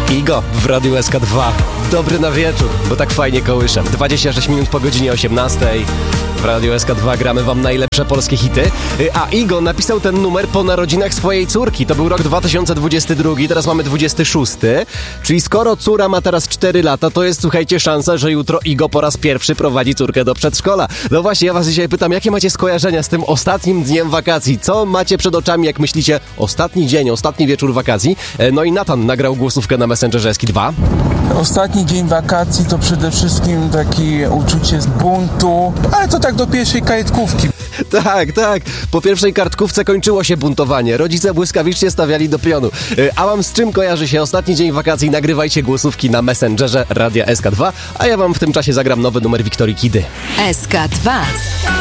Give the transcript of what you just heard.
Igo w Radiu SK2. Dobry na wieczór, bo tak fajnie kołyszę. 26 minut po godzinie 18. W Radiu SK2 gramy wam najlepsze polskie hity. A Igo napisał ten numer po narodzinach swojej córki. To był rok 2022, teraz mamy 26. Czyli skoro córa ma teraz 4 lata, to jest, słuchajcie, szansa, że jutro Igo po raz pierwszy prowadzi córkę do przedszkola. No właśnie, ja was dzisiaj pytam, jakie macie skojarzenia z tym ostatnim dniem wakacji? Co macie przed oczami, jak myślicie, ostatni dzień, ostatni wieczór wakacji? No i Natan nagrał głosówkę na Messengerze SK2. Ostatni dzień wakacji to przede wszystkim takie uczucie buntu, ale to tak do pierwszej kajetkówki. Tak. Po pierwszej kartkówce kończyło się buntowanie. Rodzice błyskawicznie stawiali do pionu. A wam z czym kojarzy się ostatni dzień wakacji? Nagrywajcie głosówki na Messengerze Radia SK2, a ja wam w tym czasie zagram nowy numer Wiktorii Kidy. SK2